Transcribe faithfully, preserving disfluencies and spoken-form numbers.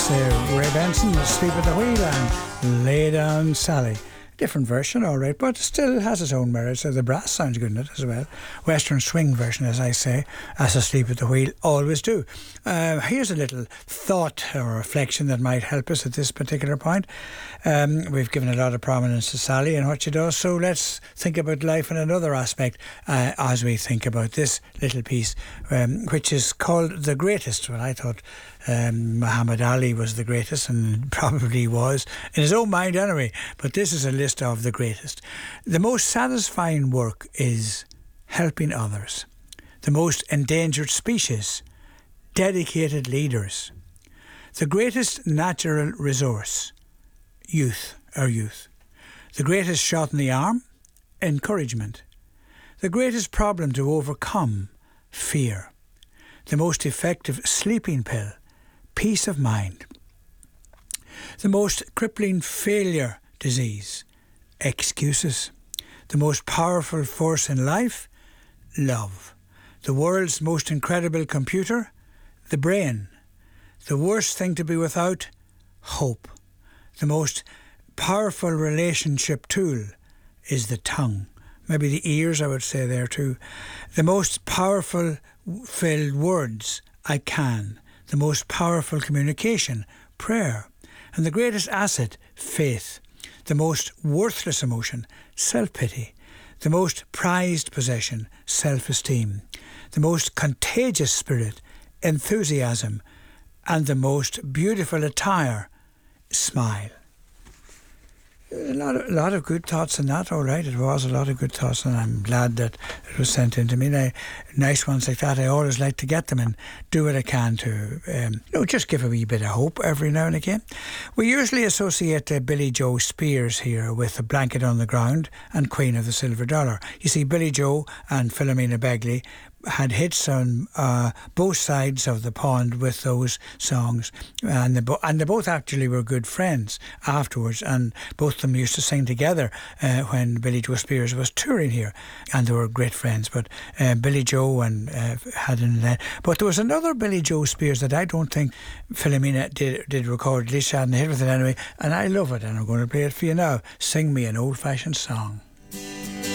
That's uh, Ray Benson, Sleep at the Wheel, and Lay Down Sally. Different version, all right, but still has its own merits. So the brass sounds good in it as well. Western swing version, as I say, as Asleep at the Wheel always do. Uh, here's a little thought or reflection that might help us at this particular point. Um, we've given a lot of prominence to Sally and what she does, so let's think about life in another aspect uh, as we think about this little piece, um, which is called The Greatest. Well, I thought Um, Muhammad Ali was the greatest, and probably was, in his own mind anyway, but this is a list of the greatest. The most satisfying work is helping others. The most endangered species, dedicated leaders. The greatest natural resource, youth, our youth. The greatest shot in the arm, encouragement. The greatest problem to overcome, fear. The most effective sleeping pill, peace of mind. The most crippling failure disease, excuses. The most powerful force in life, love. The world's most incredible computer, the brain. The worst thing to be without, hope. The most powerful relationship tool is the tongue. Maybe the ears, I would say there too. The most powerful filled words, I can. The most powerful communication, prayer. And the greatest asset, faith. The most worthless emotion, self-pity. The most prized possession, self-esteem. The most contagious spirit, enthusiasm. And the most beautiful attire, smile. A lot of, a lot of good thoughts in that, all right. It was a lot of good thoughts, and I'm glad that it was sent in to me. Now, nice ones like that, I always like to get them and do what I can to, um, you know, just give a wee bit of hope every now and again. We usually associate uh, Billie Joe Spears here with A Blanket on the Ground and Queen of the Silver Dollar. You see, Billie Joe and Philomena Begley had hits on uh, both sides of the pond with those songs, and they, bo- and they both actually were good friends afterwards, and both of them used to sing together uh, when Billie Joe Spears was touring here, and they were great friends. But uh, Billie Joe and uh, had an uh, but there was another Billie Joe Spears that I don't think Philomena did did record. At least she hadn't hit with it anyway, and I love it, and I'm going to play it for you now. Sing Me an Old-Fashioned Song.